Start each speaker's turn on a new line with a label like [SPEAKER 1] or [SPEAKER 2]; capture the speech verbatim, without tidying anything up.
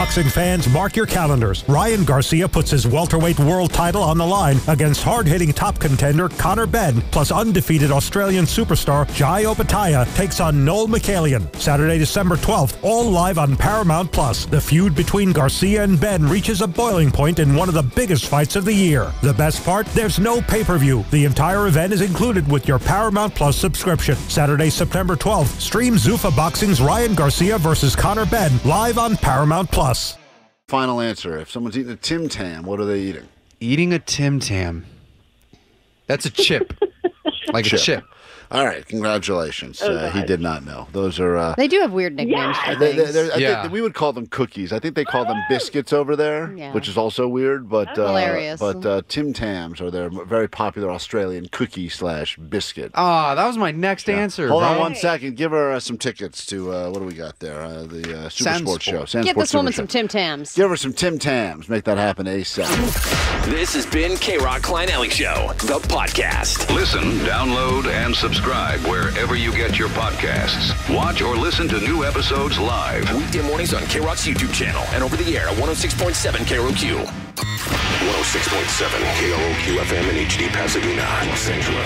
[SPEAKER 1] Boxing fans, mark your calendars. Ryan Garcia puts his welterweight world title on the line against hard-hitting top contender Conor Benn, plus undefeated Australian superstar Jai Opetaia takes on Noel Mikhailian. Saturday, December twelfth, all live on Paramount Plus. The feud between Garcia and Benn reaches a boiling point in one of the biggest fights of the year. The best part? There's no pay-per-view. The entire event is included with your Paramount Plus subscription. Saturday, September twelfth, stream Zuffa Boxing's Ryan Garcia versus Conor Benn live on Paramount Plus.
[SPEAKER 2] Final answer. If someone's eating a Tim Tam, what are they eating?
[SPEAKER 3] Eating a Tim Tam. That's a chip. Like
[SPEAKER 2] Chip.
[SPEAKER 3] a chip.
[SPEAKER 2] All right, congratulations.
[SPEAKER 4] Oh,
[SPEAKER 2] uh, he
[SPEAKER 4] God.
[SPEAKER 2] did not know. Those are... Uh,
[SPEAKER 5] They do have weird nicknames
[SPEAKER 4] Yeah.
[SPEAKER 5] for
[SPEAKER 2] they,
[SPEAKER 5] things.
[SPEAKER 2] they, I
[SPEAKER 3] Yeah.
[SPEAKER 2] think we would call them cookies. I think they call them biscuits over there,
[SPEAKER 5] Yeah.
[SPEAKER 2] which is also weird. But uh,
[SPEAKER 5] Hilarious.
[SPEAKER 2] But uh, Tim Tams are their very popular Australian cookie slash biscuit.
[SPEAKER 3] Ah, that was my next answer.
[SPEAKER 2] Hold on
[SPEAKER 3] bro.
[SPEAKER 2] one second. Give her uh, some tickets to, uh, what do we got there? Uh, the uh, Super
[SPEAKER 3] Sand
[SPEAKER 2] Sports
[SPEAKER 3] Sport.
[SPEAKER 2] Show. Sand
[SPEAKER 5] Get
[SPEAKER 2] Sports
[SPEAKER 5] this
[SPEAKER 2] Super
[SPEAKER 5] woman
[SPEAKER 2] Show.
[SPEAKER 5] some Tim Tams.
[SPEAKER 2] Give her some Tim Tams. Make that happen ASAP.
[SPEAKER 6] This has been K-Rock Klein Alley Show, the podcast.
[SPEAKER 7] Listen, download, and subscribe wherever you get your podcasts. Watch or listen to new episodes live.
[SPEAKER 6] Weekday mornings on K-Rock's YouTube channel and over the air at one oh six point seven K R O Q.
[SPEAKER 8] one oh six point seven K R O Q F M in H D Pasadena, Los Angeles.